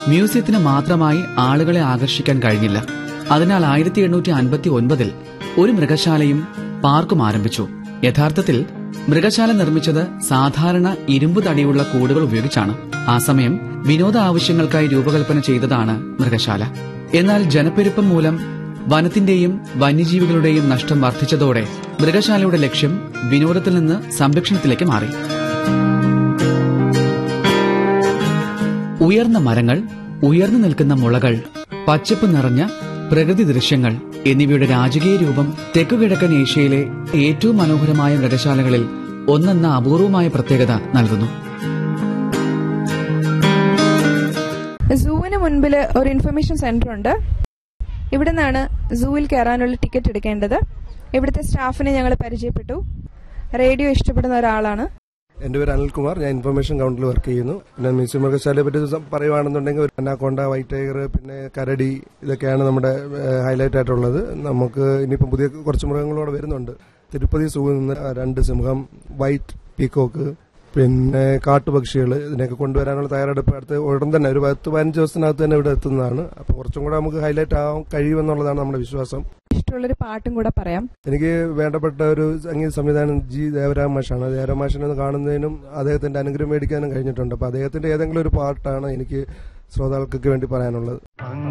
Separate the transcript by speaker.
Speaker 1: മ്യൂസിയത്തിന് മാത്രമായി ആളുകളെ ആകർഷിക്കാൻ കഴിഞ്ഞില്ല. അതിനാൽ 1859 ഒരു മൃഗശാലയും പാർക്കും ആരംഭിച്ചു. യഥാർത്ഥത്തിൽ മൃഗശാല നിർമ്മിച്ചത് സാധാരണ ഇരുമ്പ് തടിയുള്ള കൂടുകൾ ഉപയോഗിച്ചാണ്. ആ സമയം വിനോദ ആവശ്യങ്ങൾക്കായി രൂപകൽപ്പന ചെയ്തതാണ് മൃഗശാല. എന്നാൽ ജനപ്പെരുപ്പം മൂലം വനത്തിന്റെയും വന്യജീവികളുടെയും നഷ്ടം വർദ്ധിച്ചതോടെ മൃഗശാലയുടെ ലക്ഷ്യം വിനോദത്തിൽ നിന്ന് സംരക്ഷണത്തിലേക്ക് മാറി. ഉയർന്ന മരങ്ങൾ, ഉയർന്നു നിൽക്കുന്ന മുളകൾ, പച്ചപ്പ് നിറഞ്ഞ പ്രകൃതി ദൃശ്യങ്ങൾ എന്നിവയുടെ രാജകീയ രൂപം തെക്കുകിഴക്കൻ ഏഷ്യയിലെ ഏറ്റവും മനോഹരമായ മൃഗശാലകളിൽ ഒന്നെന്ന അപൂർവമായ പ്രത്യേകത നൽകുന്നു.
Speaker 2: സൂവിന് മുൻപിൽ ഒരു ഇൻഫർമേഷൻ സെന്റർ ഉണ്ട്. ഇവിടെ നിന്നാണ് സൂവിൽ കയറാനുള്ള ടിക്കറ്റ് എടുക്കേണ്ടത്. ഇവിടുത്തെ സ്റ്റാഫിനെ ഞങ്ങൾ പരിചയപ്പെട്ടു. റേഡിയോ ഇഷ്ടപ്പെടുന്ന ഒരാളാണ്.
Speaker 3: എന്റെ പേര് അനിൽകുമാർ. ഞാൻ ഇൻഫർമേഷൻ കൗണ്ടറിൽ വർക്ക് ചെയ്യുന്നു. പിന്നെ മ്യൂസിയം മൃഗശാലയെ പറ്റി പറയുകയാണെന്നുണ്ടെങ്കിൽ അനാക്കോണ്ട, വൈറ്റ് ടൈഗർ, പിന്നെ കരടി, ഇതൊക്കെയാണ് നമ്മുടെ ഹൈലൈറ്റ് ആയിട്ടുള്ളത്. നമുക്ക് ഇനിയിപ്പം പുതിയ കുറച്ച് മൃഗങ്ങളോടെ വരുന്നുണ്ട്. തിരുപ്പതി സൂവിൽ നിന്ന് 2 സിംഹം, വൈറ്റ് പീക്കോക്ക്, പിന്നെ കാട്ടുപക്ഷികൾ, ഇതിനൊക്കെ കൊണ്ടുവരാനുള്ള തയ്യാറെടുപ്പ് അടുത്ത് ഉടൻ തന്നെ ഒരു 10-15 ദിവസത്തിനകത്ത് തന്നെ ഇവിടെ എത്തുന്നതാണ്. അപ്പൊ കുറച്ചും കൂടെ നമുക്ക് ഹൈലൈറ്റ് ആവാൻ കഴിയുമെന്നുള്ളതാണ് നമ്മുടെ വിശ്വാസം.
Speaker 2: ഇഷ്ടമുള്ളൊരു പാട്ടും കൂടെ പറയാം.
Speaker 3: എനിക്ക് വേണ്ടപ്പെട്ട ഒരു സംഗീത സംവിധാനം ജി ദേവരാം മാഷാണ്. ദേവരാം മാഷിനെ ഒന്ന് കാണുന്നതിനും അദ്ദേഹത്തിന്റെ അനുഗ്രഹം മേടിക്കാനും കഴിഞ്ഞിട്ടുണ്ട്. അപ്പൊ അദ്ദേഹത്തിന്റെ ഏതെങ്കിലും ഒരു പാട്ടാണ് എനിക്ക് ശ്രോതാക്കൾക്ക് വേണ്ടി പറയാനുള്ളത്.